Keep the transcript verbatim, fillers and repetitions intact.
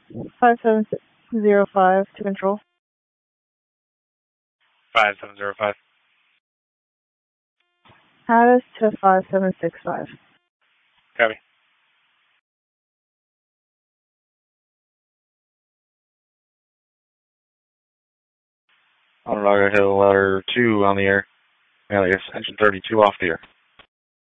five seven zero five to control. five seven zero five. Haddis to five seven six five. Copy. Onondaga Hill, ladder two on the air. Yeah, I guess engine thirty-two off the air.